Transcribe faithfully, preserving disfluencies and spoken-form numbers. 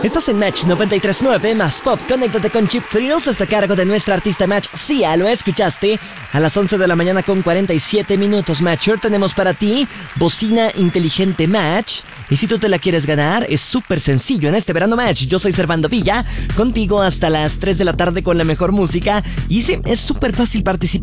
Estás en Match noventa y tres punto nueve más Pop. Conéctate con Chip Thrills. Está a cargo de nuestra artista Match. Sí, ya lo escuchaste. A las once de la mañana con cuarenta y siete minutos, Matcher. Tenemos para ti bocina inteligente Match. Y si tú te la quieres ganar, es súper sencillo. En este verano Match, yo soy Servando Villa, contigo hasta las tres de la tarde con la mejor música. Y sí, es súper fácil participar.